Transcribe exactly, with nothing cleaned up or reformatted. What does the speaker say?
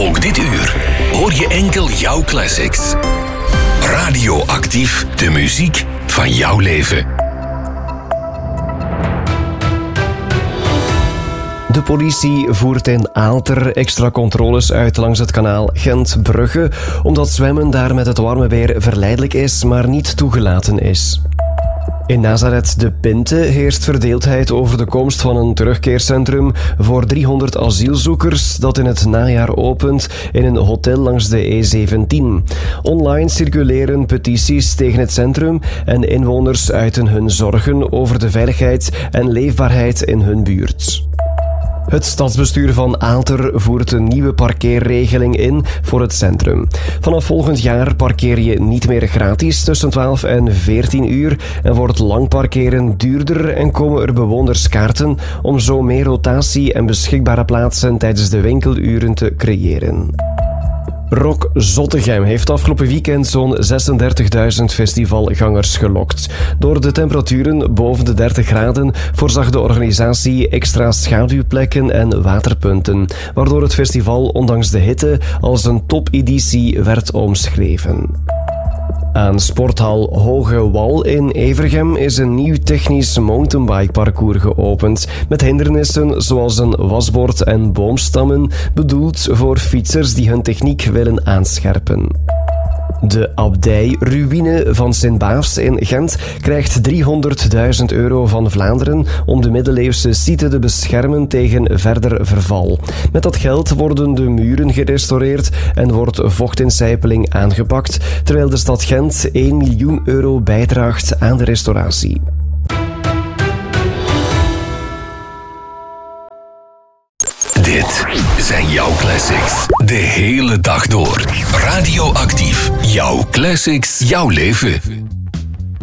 Ook dit uur hoor je enkel jouw classics. Radioactief, de muziek van jouw leven. De politie voert in Aalter extra controles uit langs het kanaal Gent-Brugge, omdat zwemmen daar met het warme weer verleidelijk is, maar niet toegelaten is. In Nazareth de Pinte heerst verdeeldheid over de komst van een terugkeercentrum voor driehonderd asielzoekers dat in het najaar opent in een hotel langs de E zeventien. Online circuleren petities tegen het centrum en inwoners uiten hun zorgen over de veiligheid en leefbaarheid in hun buurt. Het stadsbestuur van Aalter voert een nieuwe parkeerregeling in voor het centrum. Vanaf volgend jaar parkeer je niet meer gratis tussen twaalf en veertien uur en wordt lang parkeren duurder en komen er bewonerskaarten om zo meer rotatie en beschikbare plaatsen tijdens de winkeluren te creëren. Rock Zottegem heeft afgelopen weekend zo'n zesendertigduizend festivalgangers gelokt. Door de temperaturen boven de dertig graden voorzag de organisatie extra schaduwplekken en waterpunten, waardoor het festival ondanks de hitte als een topeditie werd omschreven. Aan sporthal Hoge Wal in Evergem is een nieuw technisch mountainbikeparcours geopend met hindernissen zoals een wasbord en boomstammen, bedoeld voor fietsers die hun techniek willen aanscherpen. De abdij-ruïne van Sint-Baafs in Gent krijgt driehonderdduizend euro van Vlaanderen om de middeleeuwse site te beschermen tegen verder verval. Met dat geld worden de muren gerestaureerd en wordt vochtincijpeling aangepakt, terwijl de stad Gent één miljoen euro bijdraagt aan de restauratie. Dit zijn jouw classics. De hele dag door. Radioactief. Jouw classics, jouw leven.